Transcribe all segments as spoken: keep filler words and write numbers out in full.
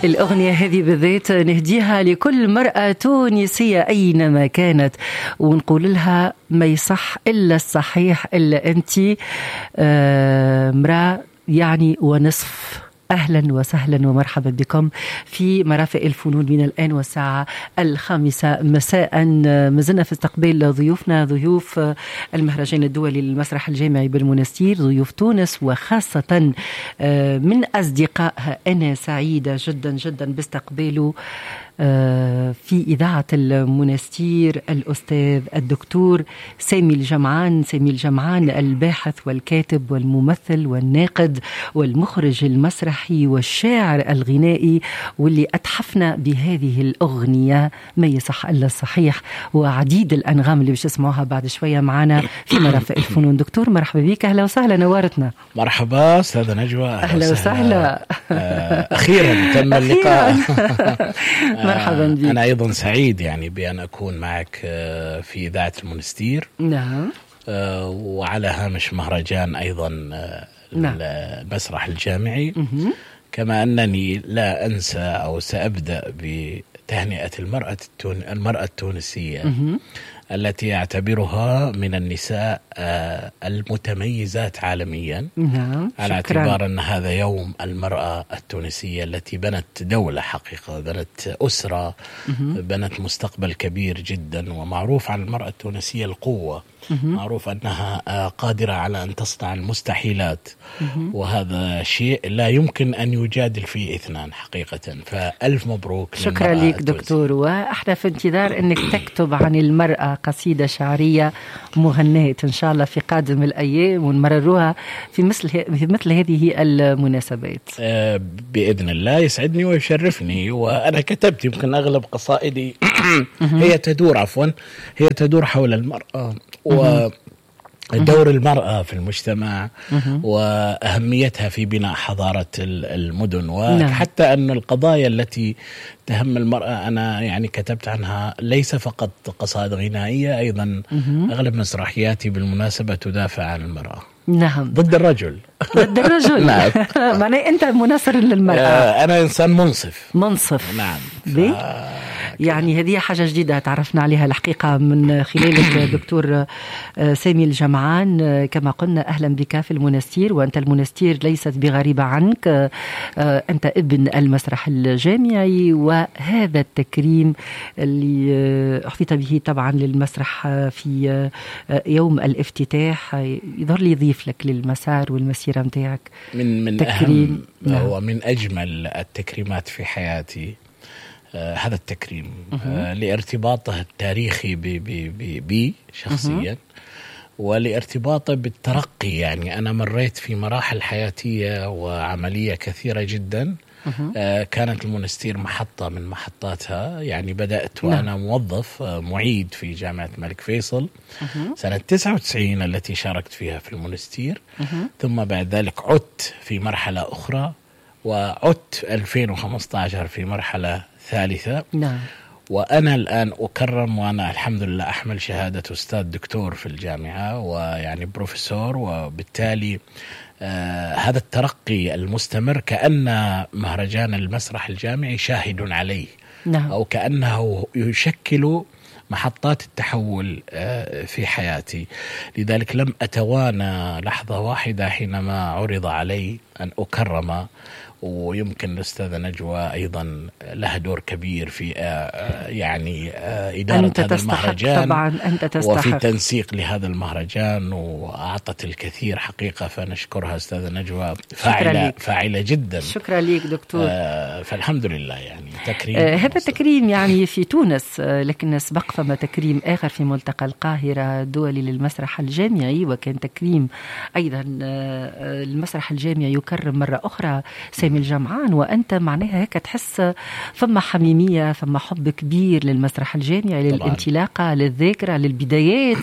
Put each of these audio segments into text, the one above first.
الأغنية هذه بالذات نهديها لكل مرأة تونسية أينما كانت، ونقول لها ما يصح إلا الصحيح إلا أنتي آه مرأة يعني ونصف. أهلا وسهلا ومرحبا بكم في مرافق الفنون من الآن والساعة الخامسة مساء. مازلنا في استقبال ضيوفنا، ضيوف المهرجان الدولي للمسرح الجامعي بالمنستير، ضيوف تونس، وخاصة من أصدقائها. أنا سعيدة جدا جدا باستقباله في إذاعة المنستير الأستاذ الدكتور سامي الجمعان. سامي الجمعان الباحث والكاتب والممثل والناقد والمخرج المسرحي والشاعر الغنائي، واللي أتحفنا بهذه الأغنية ما يصح إلا الصحيح، وعديد الأنغام اللي باش تسمعوها بعد شوية معنا في مرافق الفنون. دكتور مرحبا بك، أهلا وسهلا، نورتنا. مرحبا أستاذة نجوى، أهلا وسهلا. أخيرا تم اللقاء. مرحبا بك. أنا أيضا سعيد يعني بأن أكون معك في إذاعة المنستير. نعم. وعلى هامش مهرجان أيضا المسرح الجامعي. كما أنني لا أنسى أو سأبدأ بتهنئة المرأة التون... المرأة التونسية التي أعتبرها من النساء المتميزات عالميا. نعم. على اعتبار أن هذا يوم المرأة التونسية التي بنت دولة حقيقة، بنت أسرة، بنت مستقبل كبير جدا. ومعروف عن المرأة التونسية القوة، معروف أنها قادرة على أن تصنع المستحيلات، وهذا شيء لا يمكن أن يجادل فيه اثنان حقيقة. فألف مبروك. شكرا لك دكتور، وإحنا في انتظار أنك تكتب عن المرأة قصيدة شعرية مغناة إن شاء الله في قادم الأيام، ونمرروها في مثل في مثل هذه المناسبات. آه بإذن الله، يسعدني ويشرفني. وأنا كتبت يمكن أغلب قصائدي هي تدور عفوا هي تدور حول المرأة ودور المرأة في المجتمع وأهميتها في بناء حضارة المدن، وحتى أن القضايا التي تهم المرأة أنا يعني كتبت عنها ليس فقط قصائد غنائية، أيضا أغلب مسرحياتي بالمناسبة تدافع عن المرأة. نعم. ضد الرجل. ضد الرجل. نعم. معناه أنت مناصر للمرأة. أنا إنسان منصف. منصف. نعم. ف... يعني هذه حاجة جديدة تعرفنا عليها الحقيقة من خلالك دكتور سامي الجمعان. كما قلنا أهلا بك في المنستير، وأنت المنستير ليست بغريبة عنك، أنت ابن المسرح الجامعي، وهذا التكريم اللي أحيط به طبعا للمسرح في يوم الافتتاح يظهر لي يضيف لك للمسار والمسيرة متاعك من من تكريم. أهم هو من أجمل التكريمات في حياتي. آه هذا التكريم آه لارتباطه التاريخي بي شخصيا، ولارتباطه بالترقي. يعني أنا مريت في مراحل حياتية وعملية كثيرة جدا. آه كانت المنستير محطة من محطاتها. يعني بدأت وأنا موظف آه معيد في جامعة الملك فيصل سنة تسعة وتسعين التي شاركت فيها في المنستير، ثم بعد ذلك عدت في مرحلة أخرى، وعدت ألفين وخمسة عشر في مرحلة ثالثة. نعم. وأنا الآن أكرم، وأنا الحمد لله أحمل شهادة أستاذ دكتور في الجامعة، ويعني بروفيسور. وبالتالي آه هذا الترقي المستمر كأن مهرجان المسرح الجامعي شاهد عليه. نعم. أو كأنه يشكل محطات التحول آه في حياتي. لذلك لم أتوانى لحظة واحدة حينما عرض علي أن أكرم. ويمكن الأستاذة نجوى أيضا لها دور كبير في يعني إدارة هذا المهرجان. طبعا أنت تستحق. وفي تنسيق لهذا المهرجان، وأعطت الكثير حقيقة، فنشكرها أستاذة نجوى. فاعلة فاعلة جدا. شكرا لك دكتور. آه فالحمد لله يعني تكريم. آه هذا التكريم يعني في تونس، آه لكن سبق فما تكريم آخر في ملتقى القاهرة الدولي للمسرح الجامعي، وكان تكريم أيضا آه المسرح الجامعي يكرم مرة أخرى سامي الجمعان. وأنت معناها هيك تحس فما حميمية، فما حب كبير للمسرح الجامعي، للانطلاقة، للذاكرة، للبدايات،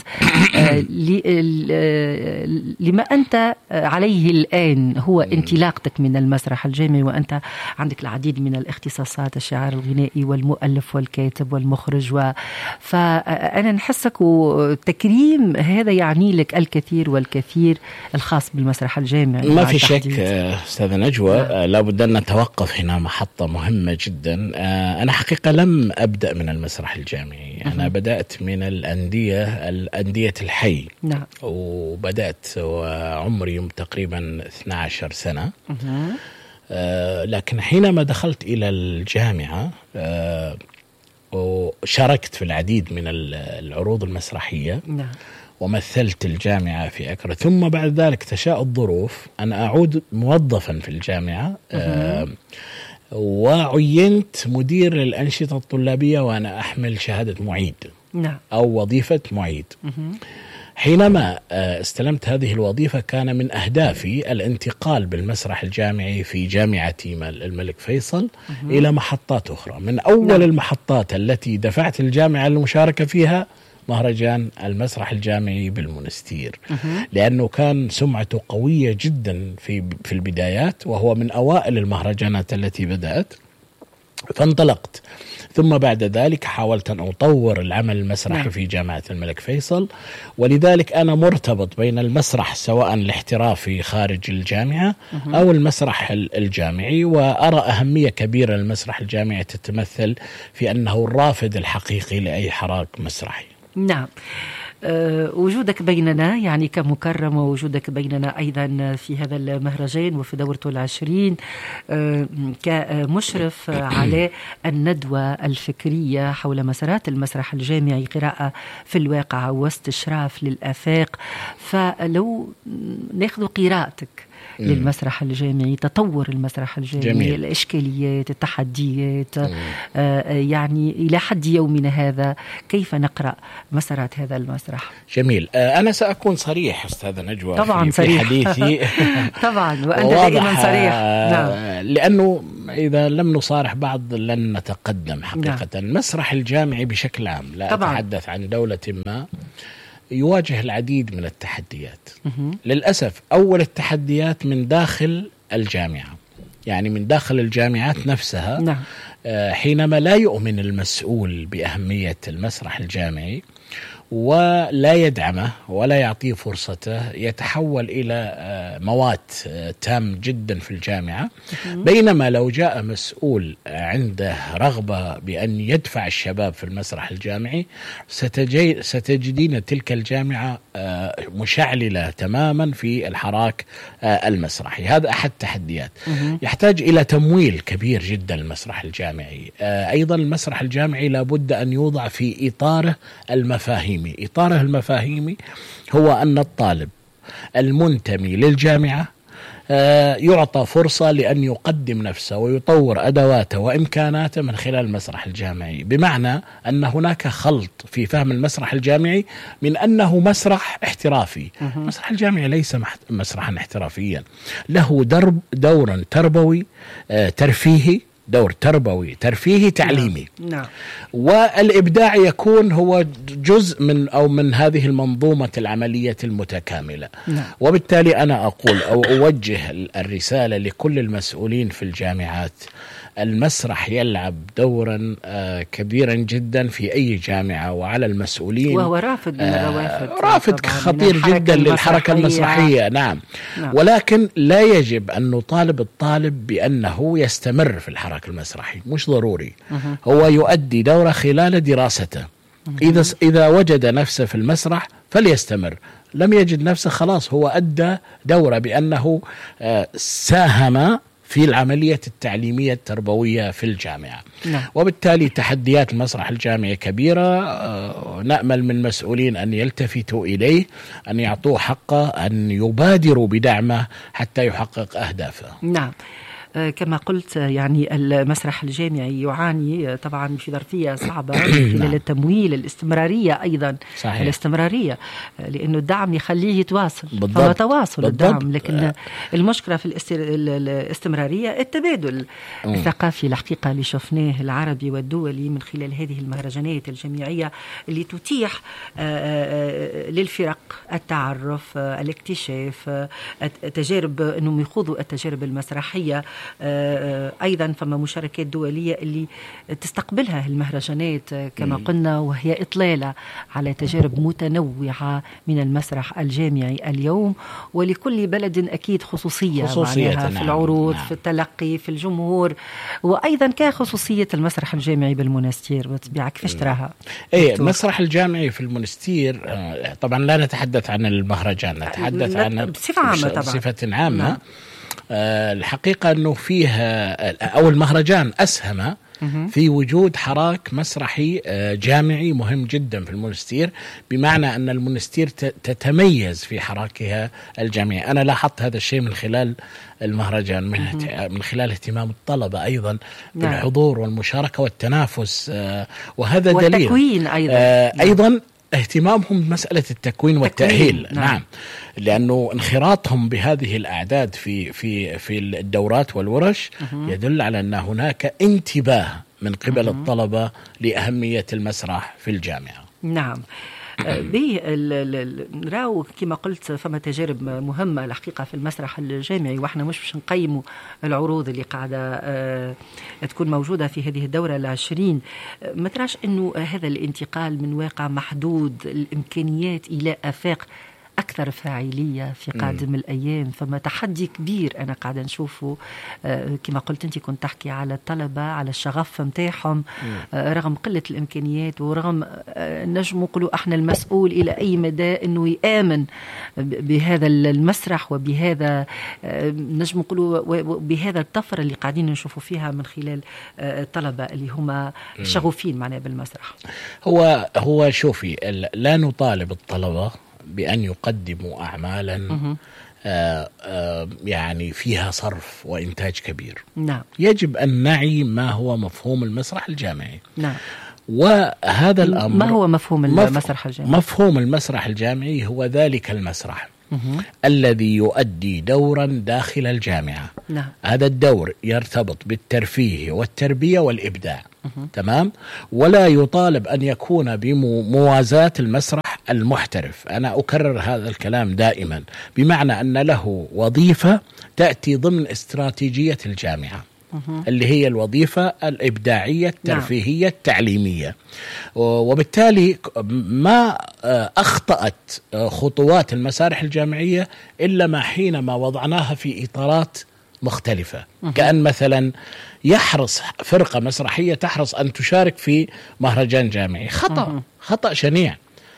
لما أنت عليه الآن هو انطلاقتك من المسرح الجامعي. وأنت عندك العديد من الاختصاصات، الشاعر الغنائي والمؤلف والكاتب والمخرج. و... فأنا نحسك وتكريم هذا يعني لك الكثير والكثير الخاص بالمسرح الجامعي. ما في شك أستاذة نجوى. لابد أن نتوقف هنا محطة مهمة جدا. آه أنا حقيقة لم أبدأ من المسرح الجامعي. أنا بدأت من الأندية الأندية الحي. نعم. وبدأت وعمري تقريبا اثنتي عشرة سنة. آه لكن حينما دخلت إلى الجامعة آه وشاركت في العديد من العروض المسرحية. نعم. ومثلت الجامعة في أكرا، ثم بعد ذلك تشاء الظروف أن أعود موظفا في الجامعة. آه وعينت مدير للأنشطة الطلابية وأنا أحمل شهادة معيد. نعم. أو وظيفة معيد. حينما استلمت هذه الوظيفة كان من أهدافي الانتقال بالمسرح الجامعي في جامعة الملك فيصل إلى محطات أخرى. من أول نعم. المحطات التي دفعت الجامعة للمشاركة فيها مهرجان المسرح الجامعي بالمنستير، لأنه كان سمعته قوية جدا في في البدايات، وهو من أوائل المهرجانات التي بدأت. فانطلقت، ثم بعد ذلك حاولت أن أطور العمل المسرحي في جامعة الملك فيصل، ولذلك أنا مرتبط بين المسرح سواء الاحترافي خارج الجامعة أو المسرح الجامعي، وأرى أهمية كبيرة للمسرح الجامعي تتمثل في أنه الرافد الحقيقي لأي حراك مسرحي. نعم. أه وجودك بيننا يعني كمكرم، ووجودك بيننا أيضا في هذا المهرجان وفي دورته العشرين أه كمشرف على الندوة الفكرية حول مسارات المسرح الجامعي، قراءة في الواقع واستشراف للآفاق. فلو ناخذ قراءتك للمسرح الجامعي، تطور المسرح الجامعي، جميل. الإشكاليات، التحديات، آه يعني إلى حد يومنا هذا كيف نقرأ مسارات هذا المسرح؟ جميل. آه أنا سأكون صريح أستاذة نجوى طبعا في, صريح. في حديثي. طبعا وأنت دائما صريح. نعم. لأنه إذا لم نصارح بعض لن نتقدم حقيقة. نعم. المسرح الجامعي بشكل عام، لا طبعا. أتحدث عن دولة ما، يواجه العديد من التحديات. للأسف أول التحديات من داخل الجامعة، يعني من داخل الجامعات نفسها. نعم. حينما لا يؤمن المسؤول بأهمية المسرح الجامعي ولا يدعمه ولا يعطيه فرصته، يتحول إلى موات تام جدا في الجامعة. بينما لو جاء مسؤول عنده رغبة بأن يدفع الشباب في المسرح الجامعي، ستجدين تلك الجامعة مشعللة تماما في الحراك المسرحي. هذا أحد التحديات. يحتاج إلى تمويل كبير جدا المسرح الجامعي. أيضا المسرح الجامعي لابد أن يوضع في إطاره المفاهيم. إطاره المفاهيمي هو أن الطالب المنتمي للجامعة يعطى فرصة لأن يقدم نفسه ويطور أدواته وإمكاناته من خلال المسرح الجامعي، بمعنى أن هناك خلط في فهم المسرح الجامعي من أنه مسرح احترافي. المسرح الجامعي ليس مسرحا احترافيا، له درب دور تربوي ترفيهي، دور تربوي ترفيهي تعليمي. نعم. والإبداع يكون هو جزء من أو من هذه المنظومة العملية المتكاملة. نعم. وبالتالي أنا أقول أو أوجه الرسالة لكل المسؤولين في الجامعات: المسرح يلعب دورا كبيرا جدا في أي جامعة، وعلى المسؤولين، وهو رافد من الروافد، رافد خطير جدا للحركة المسرحية. نعم. نعم. ولكن لا يجب أن نطالب الطالب بأنه يستمر في الحركة المسرحي، مش ضروري. أه. هو يؤدي دوره خلال دراسته. أه. إذا إذا وجد نفسه في المسرح فليستمر، لم يجد نفسه خلاص هو أدى دوره بأنه ساهم في العملية التعليمية التربوية في الجامعة. نعم. وبالتالي تحديات المسرح الجامعي كبيرة. نأمل من مسؤولين أن يلتفتوا إليه، أن يعطوه حقه، أن يبادروا بدعمه حتى يحقق أهدافه. نعم. كما قلت يعني المسرح الجامعي يعاني طبعا في ظرفية صعبة خلال التمويل، الاستمرارية أيضا. صحيح. الاستمرارية، لأنه الدعم يخليه يتواصل. بالضبط. فهو تواصل. بالضبط. الدعم، لكن المشكلة في الاستمرارية التبادل م. الثقافي الحقيقة اللي شفناه العربي والدولي من خلال هذه المهرجانات الجامعية اللي تتيح للفرق التعرف، الاكتشاف، التجارب، أنهم يخوضوا التجارب المسرحية أيضا فما مشاركات دولية اللي تستقبلها المهرجانات كما قلنا، وهي إطلالة على تجارب متنوعة من المسرح الجامعي اليوم، ولكل بلد أكيد خصوصية, خصوصية معناها في العروض نعم. في التلقي في الجمهور، وأيضا كخصوصية المسرح الجامعي بالمنستير بطبيعة كيفاش تراها؟ ايه المسرح الجامعي في المنستير طبعا لا نتحدث عن المهرجان، نتحدث عن بصفة عامة طبعا بصفة عامة نعم. آه الحقيقة أنه فيها أو المهرجان أسهم في وجود حراك مسرحي جامعي مهم جدا في المنستير، بمعنى أن المنستير تتميز في حراكها الجامعي. أنا لاحظت هذا الشيء من خلال المهرجان، من, من خلال اهتمام الطلبة أيضا بالحضور والمشاركة والتنافس، وهذا دليل والتكوين أيضا, أيضا اهتمامهم بمسألة التكوين والتأهيل نعم. نعم لأنه انخراطهم بهذه الأعداد في في في الدورات والورش يدل على أن هناك انتباه من قبل الطلبة لأهمية المسرح في الجامعة. نعم به نراو كما قلت فما تجارب مهمة الحقيقة في المسرح الجامعي، واحنا مش باش نقيموا العروض اللي قاعدة تكون موجودة في هذه الدورة العشرين. ما تراش انه هذا الانتقال من واقع محدود الامكانيات الى آفاق أكثر فاعلية في قادم م. الأيام؟ فما تحدي كبير أنا قاعدة نشوفه. آه كما قلت أنت كنت تحكي على الطلبة، على الشغف متاعهم، آه رغم قلة الإمكانيات ورغم آه نجم نقولوا إحنا المسؤول إلى أي مدى أنه يآمن بهذا المسرح وبهذا آه نجم نقولوا بهذا الطفرة اللي قاعدين نشوفوا فيها من خلال آه الطلبة اللي هم شغوفين معنا بالمسرح. هو هو شوفي لا نطالب الطلبة بأن يقدموا أعمالا آآ آآ يعني فيها صرف وإنتاج كبير. نعم. يجب أن نعي ما هو مفهوم المسرح الجامعي. نعم. وهذا الأمر ما هو مفهوم المسرح الجامعي؟ مفهوم المسرح الجامعي هو ذلك المسرح الذي يؤدي دورا داخل الجامعة. نعم. هذا الدور يرتبط بالترفيه والتربية والإبداع. تمام. ولا يطالب أن يكون بموازاة المسرح المحترف. أنا أكرر هذا الكلام دائما، بمعنى أن له وظيفة تأتي ضمن استراتيجية الجامعة اللي هي الوظيفة الإبداعية الترفيهية التعليمية. وبالتالي ما أخطأت خطوات المسارح الجامعية إلا ما حينما وضعناها في إطارات مختلفة. كأن مثلا يحرص فرقة مسرحية تحرص أن تشارك في مهرجان جامعي، خطأ خطأ شنيع.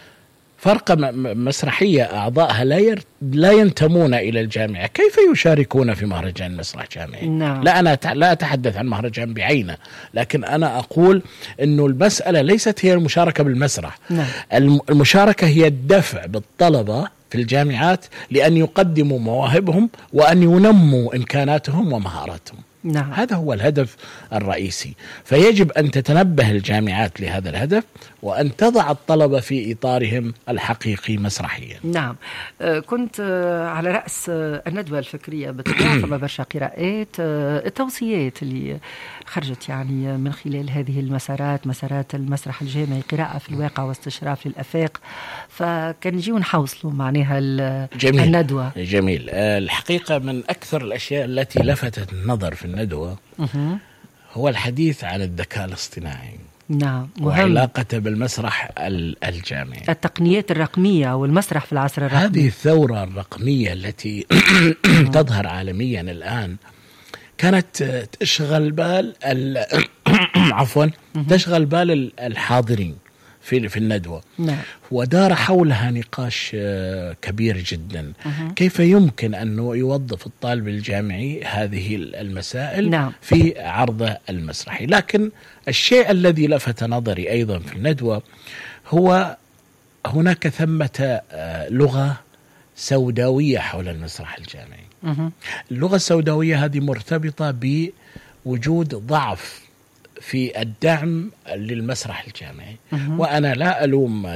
فرقة مسرحية أعضائها لا ير... لا ينتمون إلى الجامعة، كيف يشاركون في مهرجان مسرح جامعي؟ نعم. لا أنا ت... لا أتحدث عن مهرجان بعينه، لكن أنا أقول إنه المسألة ليست هي المشاركة بالمسرح. نعم. المشاركة هي الدفع بالطلبة في الجامعات لأن يقدموا مواهبهم وأن ينموا إمكاناتهم ومهاراتهم. نعم. هذا هو الهدف الرئيسي، فيجب أن تتنبه الجامعات لهذا الهدف وأن تضع الطلبة في إطارهم الحقيقي مسرحيا. نعم. كنت على رأس الندوة الفكرية بالطبع، فما برشا قراءات التوصيات اللي خرجت يعني من خلال هذه المسارات، مسارات المسرح الجامعي، قراءة في الواقع واستشراف للأفاق، فكان نجيو نحوصلوا معناها جميل. الندوة. جميل. الحقيقة من أكثر الأشياء التي لفتت النظر في الندوة هو الحديث عن الذكاء الاصطناعي. نعم. وعلاقته بالمسرح الجامعي، التقنيات الرقمية والمسرح في العصر الرقمي. هذه الثورة الرقمية التي تظهر عالميا الآن كانت تشغل بال عفوا تشغل بال الحاضرين في في الندوة. نعم. ودار حولها نقاش كبير جدا. مه. كيف يمكن أنه يوظف الطالب الجامعي هذه المسائل نعم. في عرضه المسرحي. لكن الشيء الذي لفت نظري أيضا في الندوة هو هناك ثمة لغة سوداوية حول المسرح الجامعي. مه. اللغة السوداوية هذه مرتبطة بوجود ضعف في الدعم للمسرح الجامعي. مه. وأنا لا ألوم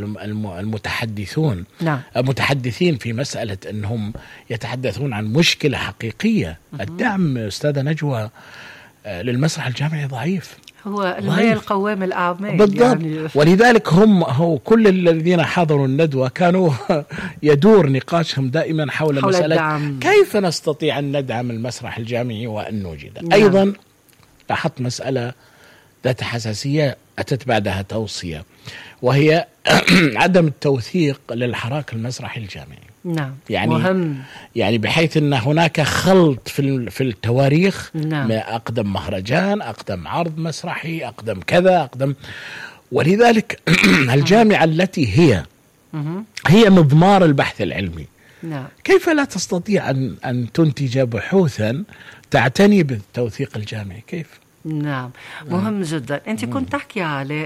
المتحدثون نعم. المتحدثين في مسألة أنهم يتحدثون عن مشكلة حقيقية. مه. الدعم أستاذة نجوى للمسرح الجامعي ضعيف. هو المال قوام الأعمال بالضبط يعني. ولذلك هم هو كل الذين حضروا الندوة كانوا يدور نقاشهم دائما حول, حول مسألة الدعم. كيف نستطيع أن ندعم المسرح الجامعي وأن نوجد. نعم. أيضا لاحظت مسألة ذات حساسية أتت بعدها توصية، وهي عدم التوثيق للحراك المسرحي الجامعي. نعم. يعني مهم. يعني بحيث أن هناك خلط في في التواريخ. نعم. أقدم مهرجان، أقدم عرض مسرحي، أقدم كذا، أقدم. ولذلك الجامعة التي هي هي مضمار البحث العلمي. نعم. كيف لا تستطيع أن أن تنتج بحوثا تعتني بالتوثيق الجامعي؟ كيف؟ نعم، مهم جدا. أنت كنت تحكي على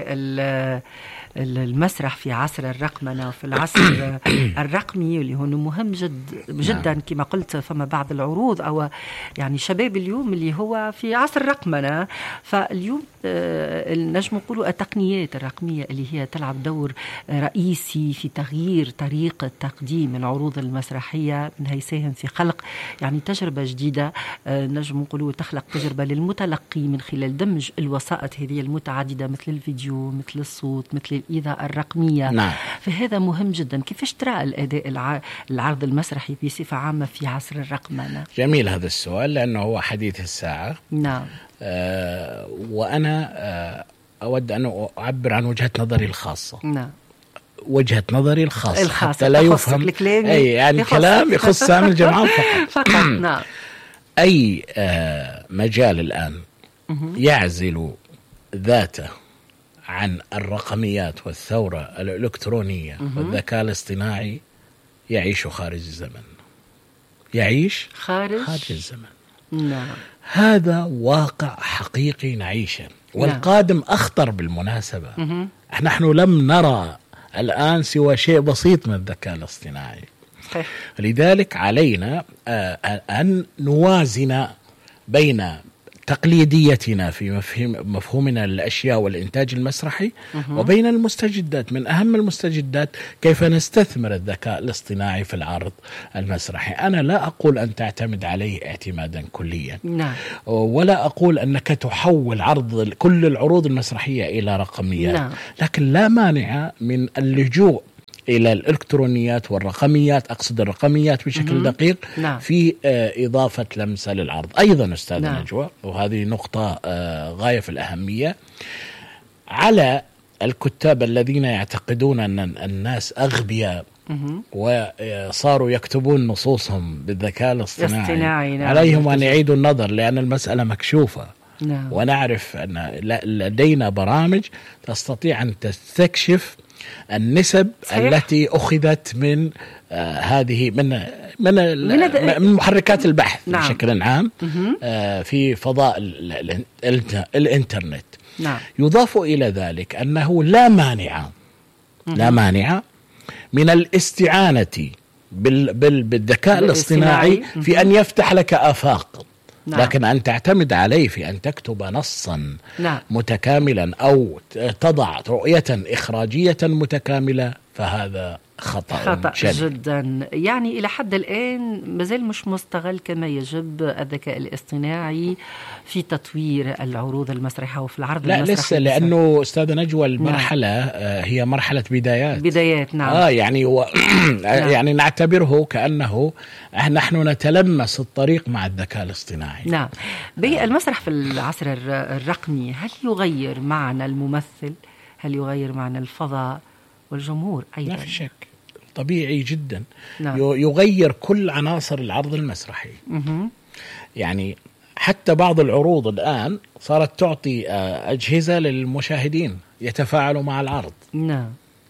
المسرح في عصر الرقمنة وفي العصر الرقمي اللي هو مهم جد جدا. نعم. كما قلت فما بعض العروض أو يعني شباب اليوم اللي هو في عصر الرقمنة، فاليوم نجم نقولوا التقنيات الرقمية اللي هي تلعب دور رئيسي في تغيير طريقة تقديم العروض المسرحية، من هيساهم في خلق يعني تجربة جديدة. نجم نقولوا تخلق تجربة للمتلقي من خلال دمج الوسائط هذه المتعددة مثل الفيديو، مثل الصوت، مثل الإذاعة الرقمية. نعم. فهذا مهم جدا. كيفاش ترى الأداء العرض المسرحي بصفة عامة في عصر الرقمنة؟ جميل هذا السؤال لأنه هو حديث الساعة. نعم. آه وأنا آه أود أن أعبر عن وجهة نظري الخاصة. نعم. وجهة نظري الخاصة, الخاصة. حتى لا يفهم أي يعني يخص. كلام يخص سامي الجماعة فقط. فقط. نعم. أي آه مجال الآن يعزل ذاته عن الرقميات والثورة الإلكترونية والذكاء الاصطناعي يعيش خارج الزمن. يعيش خارج, خارج الزمن. نعم. هذا واقع حقيقي نعيشه، والقادم أخطر بالمناسبة. نعم. نحن لم نرى الآن سوى شيء بسيط من الذكاء الاصطناعي. لذلك علينا أن نوازن بين تقليديتنا في مفهوم مفهومنا للأشياء والإنتاج المسرحي وبين المستجدات. من أهم المستجدات كيف نستثمر الذكاء الاصطناعي في العرض المسرحي. أنا لا أقول أن تعتمد عليه اعتمادا كليا. نعم. ولا أقول أنك تحول عرض كل العروض المسرحية إلى رقميات. نعم. لكن لا مانع من اللجوء إلى الإلكترونيات والرقميات، أقصد الرقميات بشكل دقيق. نعم. في إضافة لمسة للعرض. أيضا أستاذ نعم. نجوى، وهذه نقطة غاية في الأهمية، على الكتاب الذين يعتقدون أن الناس أغبياء وصاروا يكتبون نصوصهم بالذكاء الاصطناعي. نعم. عليهم أن يعيدوا النظر، لأن المسألة مكشوفة. نعم. ونعرف أن لدينا برامج تستطيع أن تستكشف النسب صحيح. التي أخذت من آه هذه من من, من, من محركات البحث. نعم. بشكل عام آه في فضاء ال ال ال الإنترنت. نعم. يضاف إلى ذلك أنه لا مانع لا مانع من الاستعانة بال بال بالذكاء الاصطناعي في أن يفتح لك آفاق. نعم. لكن أن تعتمد عليه في أن تكتب نصا نعم. متكاملا أو تضع رؤية إخراجية متكاملة فهذا خطأ, خطأ جدا. يعني إلى حد الآن مازال مش مستغل كما يجب الذكاء الاصطناعي في تطوير العروض المسرحية وفي العرض لا المسرحي. لسه، لأنه أستاذ نجوى المرحلة نعم. هي مرحلة بدايات بدايات. نعم. آه يعني و... نعم. يعني نعتبره كأنه نحن نتلمس الطريق مع الذكاء الاصطناعي. نعم. بالمسرح في العصر الرقمي هل يغير معنى الممثل؟ هل يغير معنى الفضاء والجمهور أيضا؟ لا في شك، طبيعي جدا. نعم. يغير كل عناصر العرض المسرحي. مه. يعني حتى بعض العروض الآن صارت تعطي أجهزة للمشاهدين يتفاعلوا مع العرض. نعم.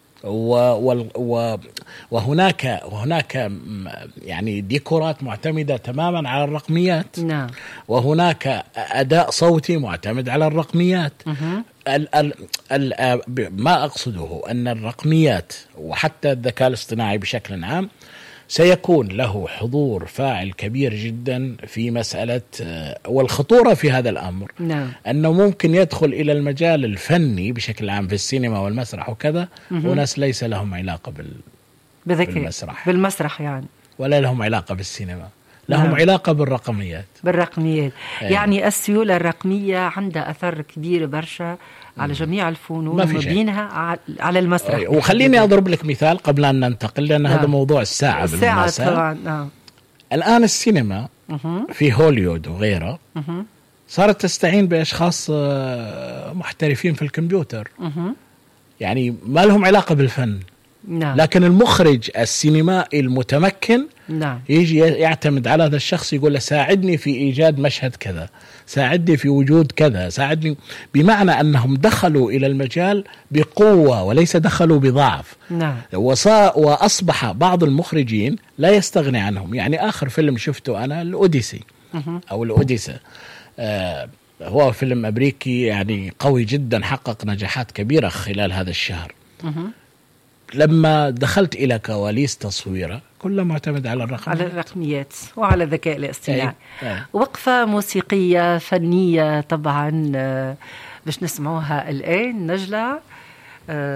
وهناك وهناك يعني ديكورات معتمدة تماما على الرقميات. نعم. وهناك أداء صوتي معتمد على الرقميات. ال ال ال ما أقصده أن الرقميات وحتى الذكاء الاصطناعي بشكل عام سيكون له حضور فاعل كبير جدا في مسألة. والخطورة في هذا الأمر نعم. أنه ممكن يدخل إلى المجال الفني بشكل عام في السينما والمسرح وكذا وناس ليس لهم علاقة بال بالمسرح بالمسرح يعني ولا لهم علاقة بالسينما، لهم نعم. علاقة بالرقميات بالرقميات. أي. يعني السيولة الرقمية عندها أثر كبير برشا على جميع الفنون ومبينها على المسرح. أي. وخليني أضرب لك مثال قبل أن ننتقل، لأن نعم. هذا موضوع الساعة, الساعة بالمناسبة. طبعا. نعم. الآن السينما مه. في هوليوود وغيره مه. صارت تستعين بأشخاص محترفين في الكمبيوتر. مه. يعني ما لهم علاقة بالفن. نعم. لكن المخرج السينمائي المتمكن نعم. يجي يعتمد على هذا الشخص، يقول له ساعدني في إيجاد مشهد كذا، ساعدني في وجود كذا، ساعدني، بمعنى أنهم دخلوا إلى المجال بقوة وليس دخلوا بضعف. نعم. وأصبح بعض المخرجين لا يستغني عنهم. يعني آخر فيلم شفته أنا الأوديسي أو الأوديسا، آه هو فيلم أمريكي يعني قوي جدا، حقق نجاحات كبيرة خلال هذا الشهر. لما دخلت إلى كواليس تصويره كله معتمد على الرقميات، على الرقميات وعلى الذكاء الاصطناعي. أي. أي. وقفة موسيقية فنية طبعا باش نسمعوها الآن. نجلة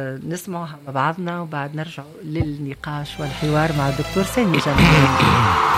نسمعوها مع بعضنا وبعد نرجع للنقاش والحوار مع الدكتور سامي جمال.